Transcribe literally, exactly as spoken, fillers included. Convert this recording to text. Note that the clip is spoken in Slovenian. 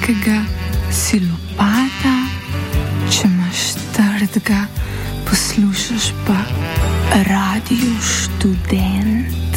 mehkega, si lopata, če imaš trdega, poslušaš pa Radio Študent.